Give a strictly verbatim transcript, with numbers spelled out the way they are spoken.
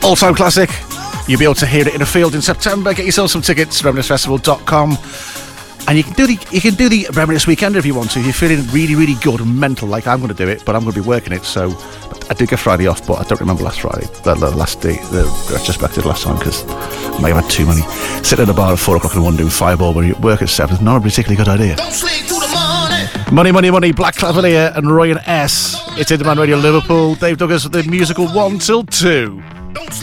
All-time classic. You'll be able to hear it in a field in September. Get yourself some tickets, reminisce festival dot com. And you can do the you can do the Reminisce Weekend if you want to. If you're feeling really, really good and mental, like I'm going to do it, but I'm going to be working it. So I did get Friday off, but I don't remember last Friday, the, the last day, the retrospective last time, because I may have had too many. Sitting at a bar at four o'clock in the morning doing Fireball when you work at seven is not a particularly good idea. Don't sleep through the morning. Money, money, money. Black Cavalier and Roy and S. It's Interman Radio Liverpool. Dave Douglas with the musical one till two. Don't sleep.